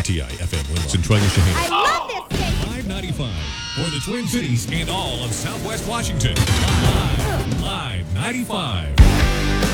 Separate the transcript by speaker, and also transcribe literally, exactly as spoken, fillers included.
Speaker 1: T I F M Winlow. Centralia Shaheen.
Speaker 2: I love this station.
Speaker 1: five ninety-five for the Twin Cities and all of Southwest Washington. Live, Live ninety-five.